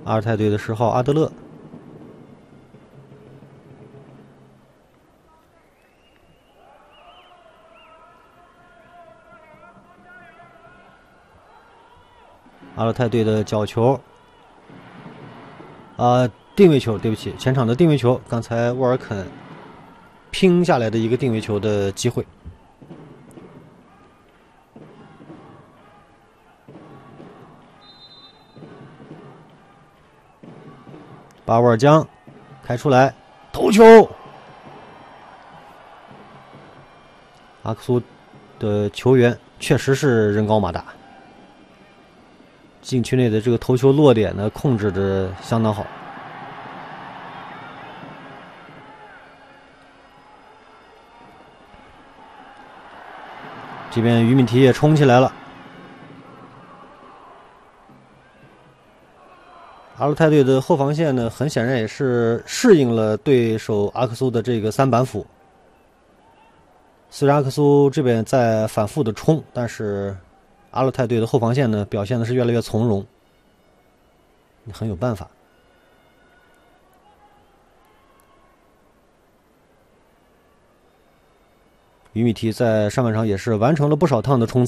阿尔泰队的10号阿德勒。阿勒泰队的角球，定位球，对不起，前场的定位球，刚才沃尔肯拼下来的一个定位球的机会。巴沃尔江开出来，头球，阿克苏的球员确实是人高马大。禁区内的这个头球落点呢，控制的相当好。这边于敏提也冲起来了。阿勒泰队的后防线呢，很显然也是适应了对手阿克苏的这个3板斧。虽然阿克苏这边在反复的冲，但是阿勒泰队的后防线呢，表现的是越来越从容，很有办法。于米提在上半场也是完成了不少趟的冲刺。